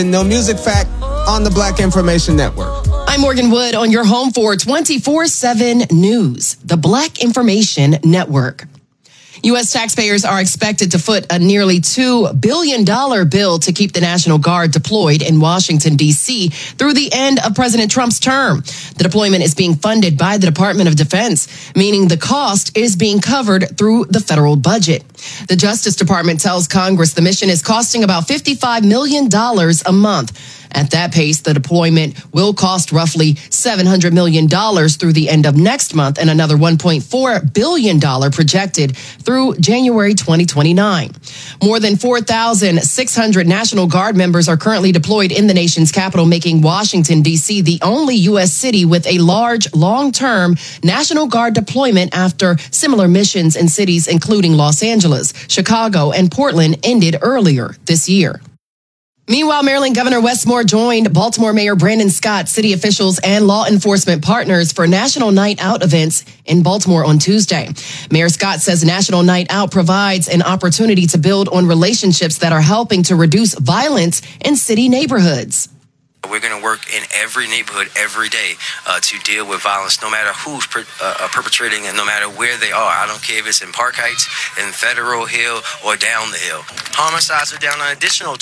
No Music Fact on the Black Information Network. I'm Morgan Wood on your home for 24/7 News, the Black Information Network. U.S. taxpayers are expected to foot a nearly $2 billion bill to keep the National Guard deployed in Washington, D.C. through the end of President Trump's term. The deployment is being funded by the Department of Defense, meaning the cost is being covered through the federal budget. The Justice Department tells Congress the mission is costing about $55 million a month. At that pace, the deployment will cost roughly $700 million through the end of next month and another $1.4 billion projected through January 2029. More than 4,600 National Guard members are currently deployed in the nation's capital, making Washington, D.C. the only U.S. city with a large, long-term National Guard deployment after similar missions in cities including Los Angeles, Chicago, and Portland ended earlier this year. Meanwhile, Maryland Governor Wes Moore joined Baltimore Mayor Brandon Scott, city officials, and law enforcement partners for National Night Out events in Baltimore on Tuesday. Mayor Scott says National Night Out provides an opportunity to build on relationships that are helping to reduce violence in city neighborhoods. We're going to work in every neighborhood every day to deal with violence, no matter who's perpetrating and no matter where they are. I don't care if it's in Park Heights, in Federal Hill, or down the hill. Homicides are down an additional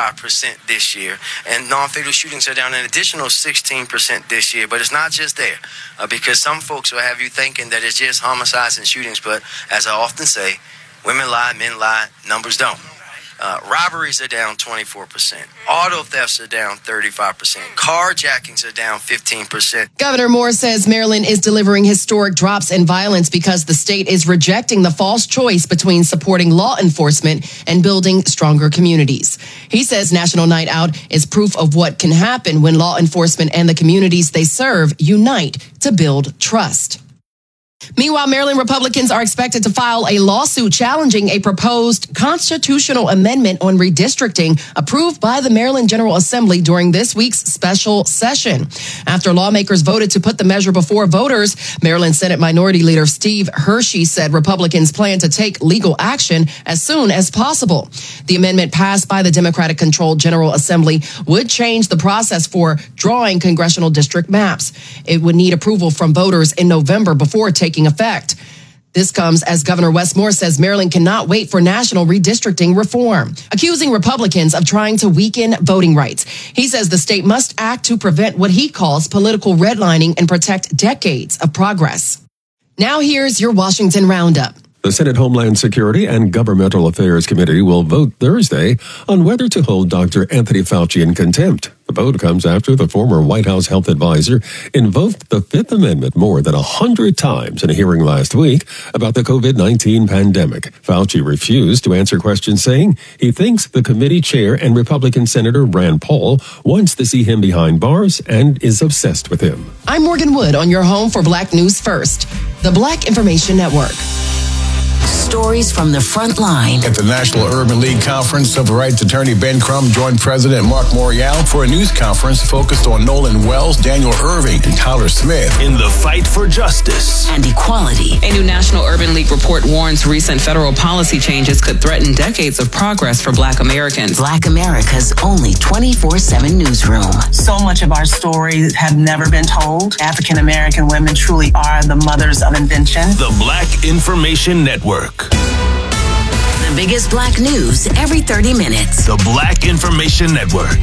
25% this year, and non-fatal shootings are down an additional 16% this year. But it's not just there, because some folks will have you thinking that it's just homicides and shootings. But as I often say, women lie, men lie, numbers don't. Robberies are down 24%. Auto thefts are down 35%. Carjackings are down 15%. Governor Moore says Maryland is delivering historic drops in violence because the state is rejecting the false choice between supporting law enforcement and building stronger communities. He says National Night Out is proof of what can happen when law enforcement and the communities they serve unite to build trust. Meanwhile, Maryland Republicans are expected to file a lawsuit challenging a proposed constitutional amendment on redistricting approved by the Maryland General Assembly during this week's special session. After lawmakers voted to put the measure before voters, Maryland Senate Minority Leader Steve Hershey said Republicans plan to take legal action as soon as possible. The amendment passed by the Democratic-controlled General Assembly would change the process for drawing congressional district maps. It would need approval from voters in November before taking effect. This comes as Governor Wes Moore says Maryland cannot wait for national redistricting reform, accusing Republicans of trying to weaken voting rights. He says the state must act to prevent what he calls political redlining and protect decades of progress. Now here's your Washington Roundup. The Senate Homeland Security and Governmental Affairs Committee will vote Thursday on whether to hold Dr. Anthony Fauci in contempt. The vote comes after the former White House health advisor invoked the Fifth Amendment more than 100 times in a hearing last week about the COVID-19 pandemic. Fauci refused to answer questions, saying he thinks the committee chair and Republican Senator Rand Paul wants to see him behind bars and is obsessed with him. I'm Morgan Wood on your home for Black News First, the Black Information Network. Stories from the front line. At the National Urban League Conference, civil rights attorney Ben Crum joined President Mark Morial for a news conference focused on Nolan Wells, Daniel Irving, and Tyler Smith. In the fight for justice and equality. A new National Urban League report warns recent federal policy changes could threaten decades of progress for Black Americans. Black America's only 24/7 newsroom. So much of our stories have never been told. African American women truly are the mothers of invention. The Black Information Network. The biggest Black news every 30 minutes. The Black Information Network.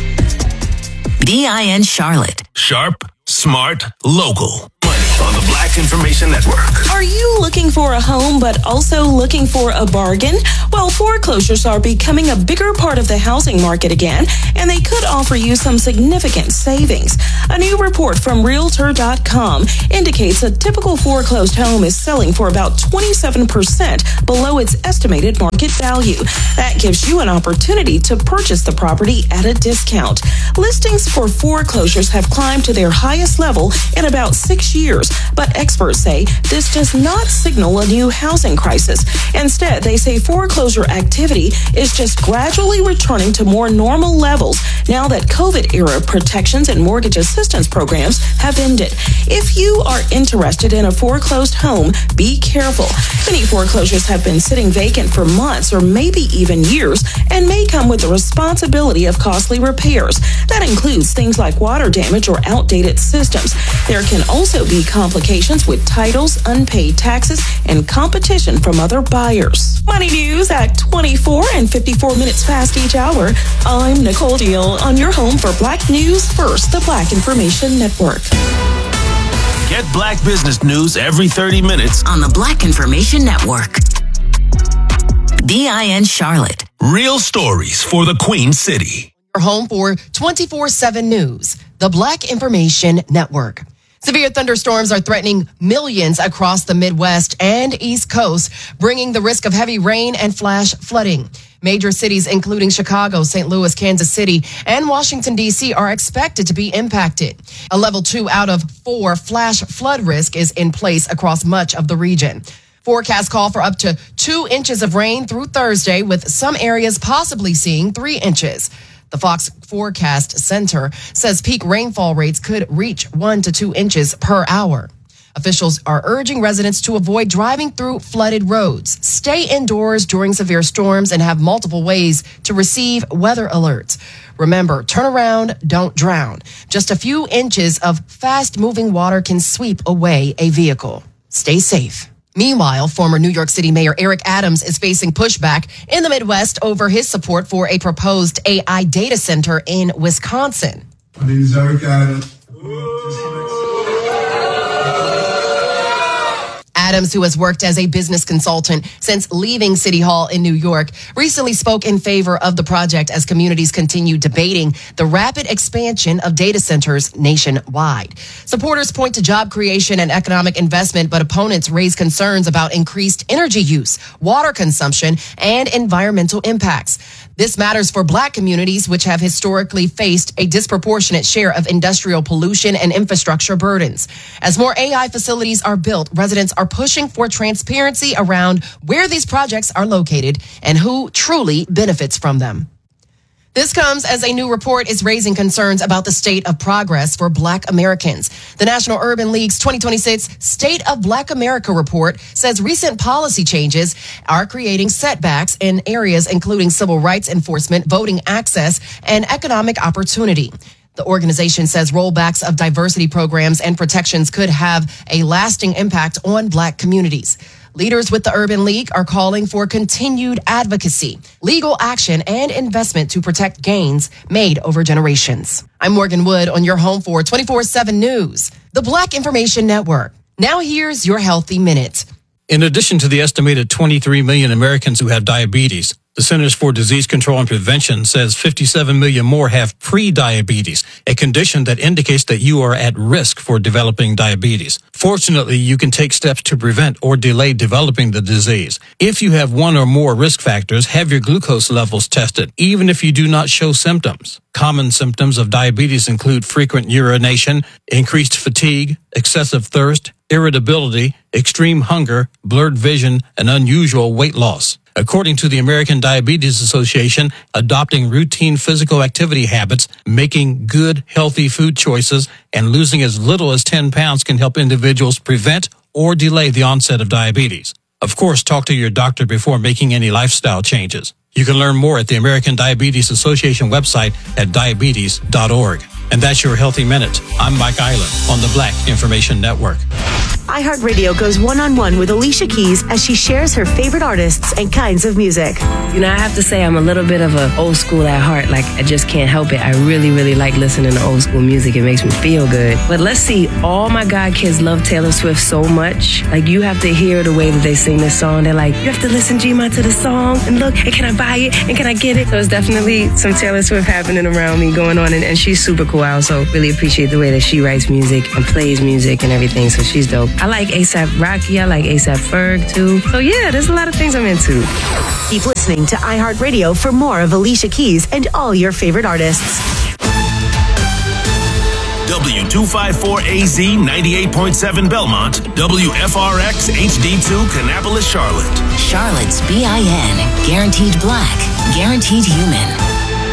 DIN Charlotte. Sharp, smart, local. On the Black Information Network. Are you looking for a home but also looking for a bargain? Well, foreclosures are becoming a bigger part of the housing market again, and they could offer you some significant savings. A new report from Realtor.com indicates a typical foreclosed home is selling for about 27% below its estimated market value. That gives you an opportunity to purchase the property at a discount. Listings for foreclosures have climbed to their highest level in about 6 years, but experts say this does not signal a new housing crisis. Instead, they say foreclosure activity is just gradually returning to more normal levels now that COVID-era protections and mortgage assistance programs have ended. If you are interested in a foreclosed home, be careful. Many foreclosures have been sitting vacant for months or maybe even years and may come with the responsibility of costly repairs. That includes things like water damage or outdated systems. There can also be complications with titles, unpaid taxes, and competition from other buyers. Money News at 24 and 54 minutes past each hour. I'm Nicole Deal on your home for Black News First, the Black Information Network. Get Black business news every 30 minutes on the Black Information Network. BIN Charlotte. Real stories for the Queen City. Your home for 24/7 news, the Black Information Network. Severe thunderstorms are threatening millions across the Midwest and East Coast, bringing the risk of heavy rain and flash flooding. Major cities, including Chicago, St. Louis, Kansas City, and Washington, D.C., are expected to be impacted. A level 2 out of 4 flash flood risk is in place across much of the region. Forecasts call for up to 2 inches of rain through Thursday, with some areas possibly seeing 3 inches. The Fox Forecast Center says peak rainfall rates could reach 1 to 2 inches per hour. Officials are urging residents to avoid driving through flooded roads, stay indoors during severe storms, and have multiple ways to receive weather alerts. Remember, turn around, don't drown. Just a few inches of fast-moving water can sweep away a vehicle. Stay safe. Meanwhile, former New York City Mayor Eric Adams is facing pushback in the Midwest over his support for a proposed AI data center in Wisconsin. My name is Eric Adams. Adams, who has worked as a business consultant since leaving City Hall in New York, recently spoke in favor of the project as communities continue debating the rapid expansion of data centers nationwide. Supporters point to job creation and economic investment, but opponents raise concerns about increased energy use, water consumption, and environmental impacts. This matters for Black communities, which have historically faced a disproportionate share of industrial pollution and infrastructure burdens. As more AI facilities are built, residents are pushing for transparency around where these projects are located and who truly benefits from them. This comes as a new report is raising concerns about the state of progress for Black Americans. The National Urban League's 2026 State of Black America report says recent policy changes are creating setbacks in areas including civil rights enforcement, voting access, and economic opportunity. The organization says rollbacks of diversity programs and protections could have a lasting impact on Black communities. Leaders with the Urban League are calling for continued advocacy, legal action, and investment to protect gains made over generations. I'm Morgan Wood on your home for 24/7 News, the Black Information Network. Now here's your Healthy Minute. In addition to the estimated 23 million Americans who have diabetes, the Centers for Disease Control and Prevention says 57 million more have pre-diabetes, a condition that indicates that you are at risk for developing diabetes. Fortunately, you can take steps to prevent or delay developing the disease. If you have one or more risk factors, have your glucose levels tested, even if you do not show symptoms. Common symptoms of diabetes include frequent urination, increased fatigue, excessive thirst, irritability, extreme hunger, blurred vision, and unusual weight loss. According to the American Diabetes Association, adopting routine physical activity habits, making good, healthy food choices, and losing as little as 10 pounds can help individuals prevent or delay the onset of diabetes. Of course, talk to your doctor before making any lifestyle changes. You can learn more at the American Diabetes Association website at diabetes.org. And that's your Healthy Minute. I'm Mike Island on the Black Information Network. iHeartRadio goes one-on-one with Alicia Keys as she shares her favorite artists and kinds of music. You know, I have to say I'm a little bit of an old school at heart. Like, I just can't help it. I really, really like listening to old school music. It makes me feel good. But let's see, all my God kids love Taylor Swift so much. Like, you have to hear the way that they sing this song. They're like, you have to listen, G-Ma, to the song. And look, and can I buy it? And can I get it? So it's definitely some Taylor Swift happening around me going on. And she's super cool. I also really appreciate the way that she writes music and plays music and everything. So she's dope. I like A$AP Rocky. I like A$AP Ferg too. So yeah, there's a lot of things I'm into. Keep listening to iHeartRadio for more of Alicia Keys and all your favorite artists. W254AZ 98.7 Belmont, WFRX HD2 Kannapolis, Charlotte. Charlotte's BIN. Guaranteed black. Guaranteed human.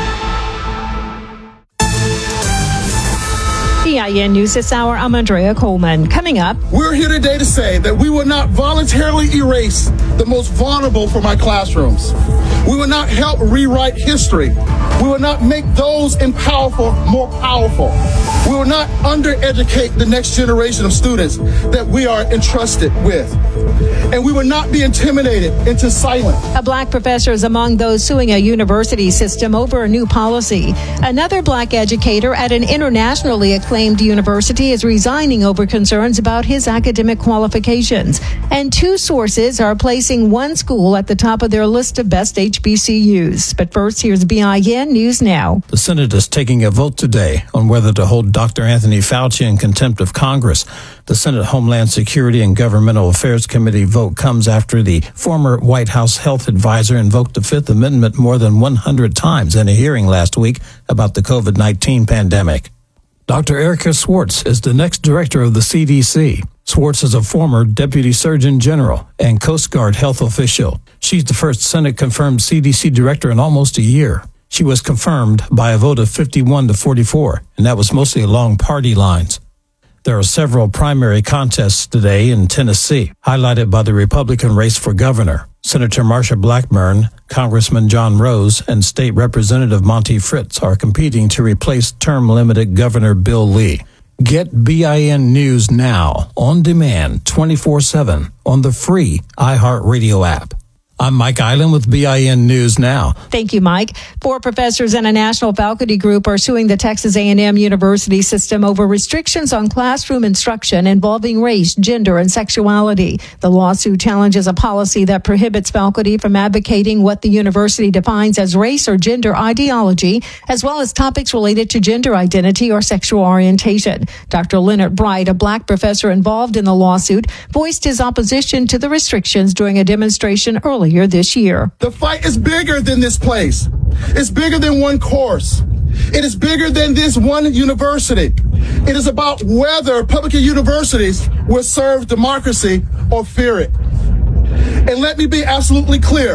BIN News this hour, I'm Andrea Coleman. Coming up, we're here today to say that we will not voluntarily erase the most vulnerable from our classrooms. We will not help rewrite history. We will not make those in powerful more powerful. We will not undereducate the next generation of students that we are entrusted with. And we will not be intimidated into silence. A black professor is among those suing a university system over a new policy. Another black educator at an internationally acclaimed university is resigning over concerns about his academic qualifications. And two sources are placing one school at the top of their list of best HBCUs. But first, here's BIN News Now. The Senate is taking a vote today on whether to hold Dr. Anthony Fauci in contempt of Congress. The Senate Homeland Security and Governmental Affairs Committee vote comes after the former White House health advisor invoked the Fifth Amendment more than 100 times in a hearing last week about the COVID-19 pandemic. Dr. Erica Swartz is the next director of the CDC. Swartz is a former Deputy Surgeon General and Coast Guard health official. She's the first Senate-confirmed CDC director in almost a year. She was confirmed by a vote of 51-44, and that was mostly along party lines. There are several primary contests today in Tennessee, highlighted by the Republican race for governor. Senator Marsha Blackburn, Congressman John Rose, and State Representative Monty Fritz are competing to replace term-limited Governor Bill Lee. Get BIN News now, on demand, 24/7, on the free iHeartRadio app. I'm Mike Island with BIN News Now. Thank you, Mike. 4 professors and a national faculty group are suing the Texas A&M University system over restrictions on classroom instruction involving race, gender, and sexuality. The lawsuit challenges a policy that prohibits faculty from advocating what the university defines as race or gender ideology, as well as topics related to gender identity or sexual orientation. Dr. Leonard Bright, a black professor involved in the lawsuit, voiced his opposition to the restrictions during a demonstration earlier this year. The fight is bigger than this place. It's bigger than one course. It is bigger than this one university. It is about whether public universities will serve democracy or fear it. And let me be absolutely clear.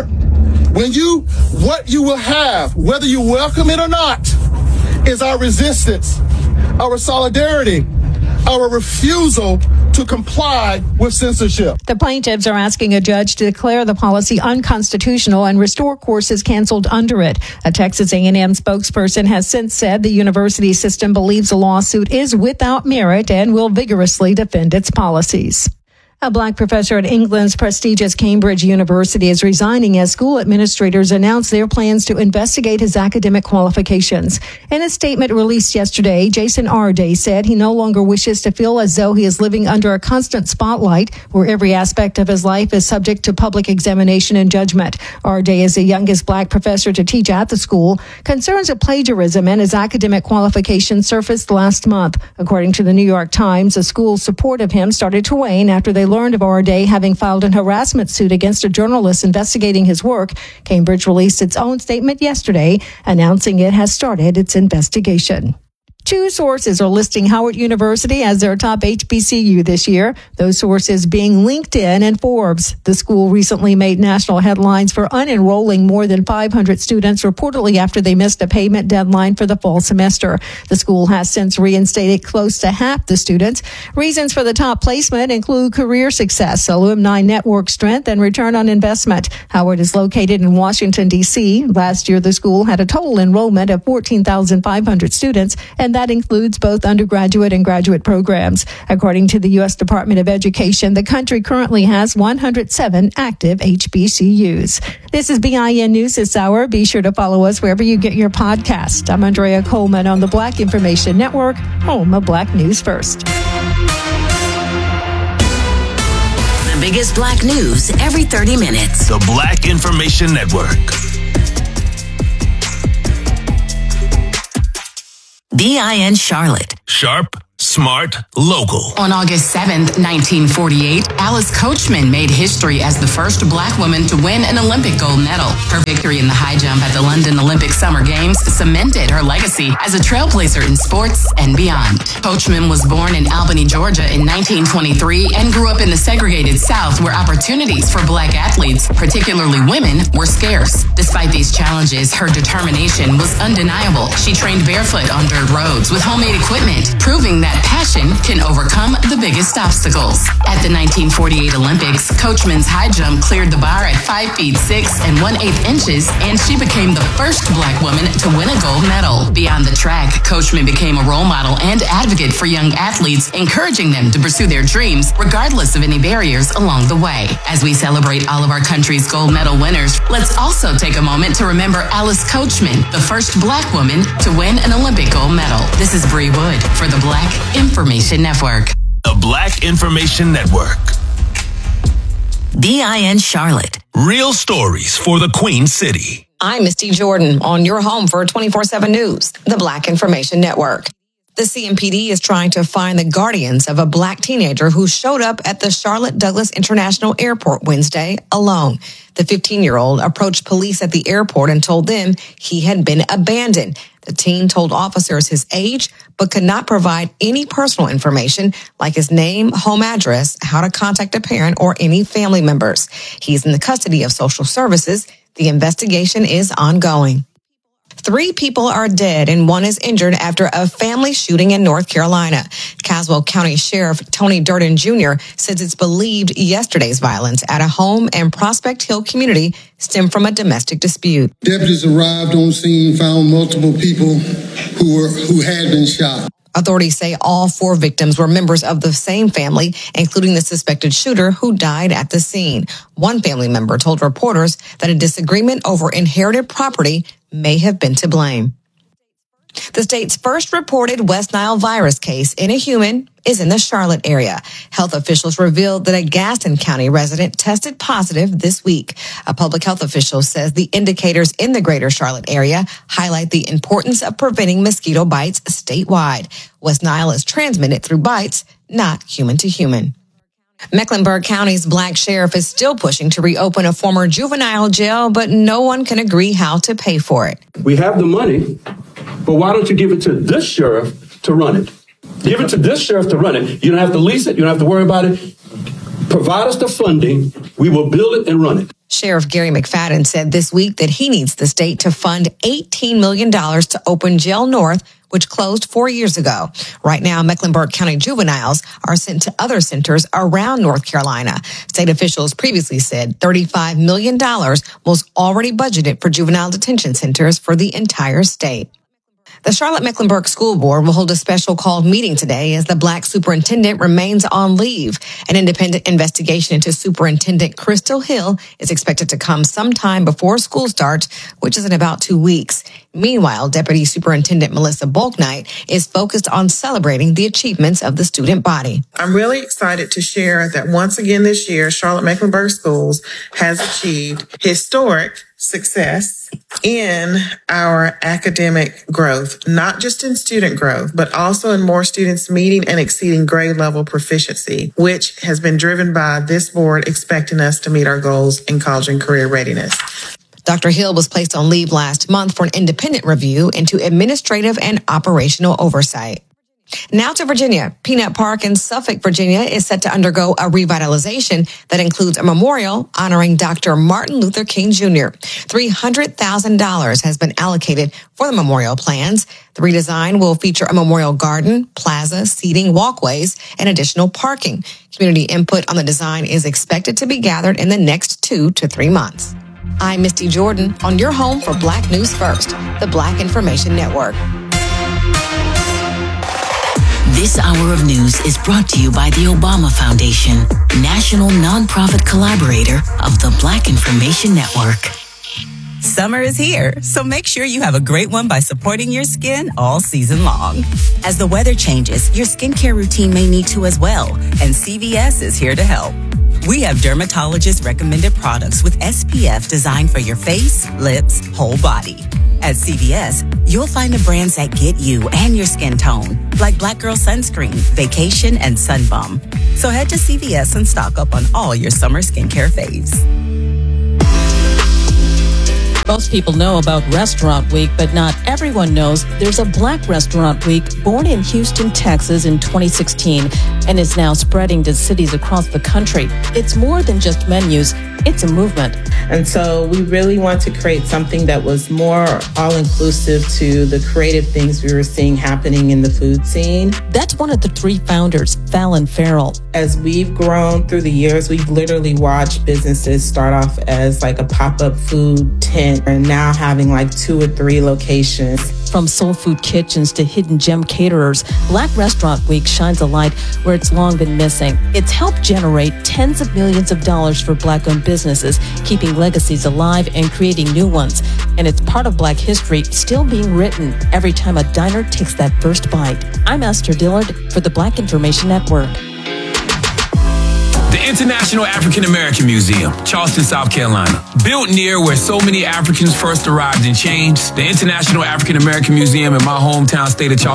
What you will have, whether you welcome it or not, is our resistance, our solidarity, our refusal to comply with censorship. The plaintiffs are asking a judge to declare the policy unconstitutional and restore courses canceled under it. A Texas A&M spokesperson has since said the university system believes the lawsuit is without merit and will vigorously defend its policies. A black professor at England's prestigious Cambridge University is resigning as school administrators announce their plans to investigate his academic qualifications. In a statement released yesterday, Jason Arday said he no longer wishes to feel as though he is living under a constant spotlight where every aspect of his life is subject to public examination and judgment. Arday is the youngest black professor to teach at the school. Concerns of plagiarism and his academic qualifications surfaced last month. According to the New York Times, the school's support of him started to wane after they learned of Arday having filed an harassment suit against a journalist investigating his work. Cambridge released its own statement yesterday, announcing it has started its investigation. 2 sources are listing Howard University as their top HBCU this year, those sources being LinkedIn and Forbes. The school recently made national headlines for unenrolling more than 500 students, reportedly after they missed a payment deadline for the fall semester. The school has since reinstated close to half the students. Reasons for the top placement include career success, alumni network strength, and return on investment. Howard is located in Washington, D.C. Last year, the school had a total enrollment of 14,500 students, and that includes both undergraduate and graduate programs. According to the U.S. Department of Education, the country currently has 107 active HBCUs. This is BIN News this hour. Be sure to follow us wherever you get your podcast. I'm Andrea Coleman on the Black Information Network, home of Black News First. The biggest black news every 30 minutes. The Black Information Network. BIN Charlotte. Sharp, Smart, local. On August 7th, 1948, Alice Coachman made history as the first black woman to win an Olympic gold medal. Her victory in the high jump at the London Olympic Summer Games cemented her legacy as a trailblazer in sports and beyond. Coachman was born in Albany, Georgia in 1923 and grew up in the segregated South where opportunities for black athletes, particularly women, were scarce. Despite these challenges, her determination was undeniable. She trained barefoot on dirt roads with homemade equipment, proving that passion can overcome the biggest obstacles. At the 1948 Olympics, Coachman's high jump cleared the bar at 5 feet 6 and 1/8 inches, and she became the first black woman to win a gold medal. Beyond the track, Coachman became a role model and advocate for young athletes, encouraging them to pursue their dreams regardless of any barriers along the way. As we celebrate all of our country's gold medal winners, let's also take a moment to remember Alice Coachman, the first black woman to win an Olympic gold medal. This is Bree Wood for the Black Information Network. The Black Information Network. BIN Charlotte. Real stories for the Queen City. I'm Misty Jordan on your home for 24/7 News, the Black Information Network. The CMPD is trying to find the guardians of a black teenager who showed up at the Charlotte Douglas International Airport Wednesday alone. The 15-year-old approached police at the airport and told them he had been abandoned. The teen told officers his age, but could not provide any personal information like his name, home address, how to contact a parent, or any family members. He's in the custody of social services. The investigation is ongoing. 3 people are dead and 1 is injured after a family shooting in North Carolina. Caswell County Sheriff Tony Durden Jr. says it's believed yesterday's violence at a home and Prospect Hill community stemmed from a domestic dispute. Deputies arrived on scene, found multiple people who had been shot. Authorities say all 4 victims were members of the same family, including the suspected shooter who died at the scene. One family member told reporters that a disagreement over inherited property may have been to blame. The state's first reported West Nile virus case in a human is in the Charlotte area. Health officials revealed that a Gaston County resident tested positive this week. A public health official says the indicators in the greater Charlotte area highlight the importance of preventing mosquito bites statewide. West Nile is transmitted through bites, not human to human. Mecklenburg County's black sheriff is still pushing to reopen a former juvenile jail, but no one can agree how to pay for it. We have the money, but why don't you give it to this sheriff to run it? Give it to this sheriff to run it. You don't have to lease it. You don't have to worry about it. Provide us the funding. We will build it and run it. Sheriff Gary McFadden said this week that he needs the state to fund $18 million to open Jail North, which closed 4 years ago. Right now, Mecklenburg County juveniles are sent to other centers around North Carolina. State officials previously said $35 million was already budgeted for juvenile detention centers for the entire state. The Charlotte-Mecklenburg School Board will hold a special called meeting today as the black superintendent remains on leave. An independent investigation into Superintendent Crystal Hill is expected to come sometime before school starts, which is in about 2 weeks. Meanwhile, Deputy Superintendent Melissa Bulknight is focused on celebrating the achievements of the student body. I'm really excited to share that once again this year, Charlotte-Mecklenburg Schools has achieved historic success in our academic growth, not just in student growth, but also in more students meeting and exceeding grade level proficiency, which has been driven by this board expecting us to meet our goals in college and career readiness. Dr. Hill was placed on leave last month for an independent review into administrative and operational oversight. Now to Virginia. Peanut Park in Suffolk, Virginia is set to undergo a revitalization that includes a memorial honoring Dr. Martin Luther King Jr. $300,000 has been allocated for the memorial plans. The redesign will feature a memorial garden, plaza, seating, walkways, and additional parking. Community input on the design is expected to be gathered in the next 2 to 3 months. I'm Misty Jordan on your home for Black News First, the Black Information Network. This hour of news is brought to you by the Obama Foundation, national nonprofit collaborator of the Black Information Network. Summer is here, so make sure you have a great one by supporting your skin all season long. As the weather changes, your skincare routine may need to as well, and CVS is here to help. We have dermatologist-recommended products with SPF designed for your face, lips, whole body. At CVS, you'll find the brands that get you and your skin tone, like Black Girl Sunscreen, Vacation, and Sunbum. So head to CVS and stock up on all your summer skincare faves. Most people know about Restaurant Week, but not everyone knows there's a Black Restaurant Week born in Houston, Texas in 2016 and is now spreading to cities across the country. It's more than just menus, it's a movement. And so we really want to create something that was more all-inclusive to the creative things we were seeing happening in the food scene. That's one of the three founders, Fallon Farrell. As we've grown through the years, we've literally watched businesses start off as like a pop-up food tent and now having like 2 or 3 locations. From soul food kitchens to hidden gem caterers, Black Restaurant Week shines a light where it's long been missing. It's helped generate tens of millions of dollars for Black-owned businesses, keeping legacies alive and creating new ones. And it's part of Black history still being written every time a diner takes that first bite. I'm Esther Dillard for the Black Information Network. The International African American Museum, Charleston, South Carolina. Built near where so many Africans first arrived and changed, the International African American Museum in my hometown state of Charleston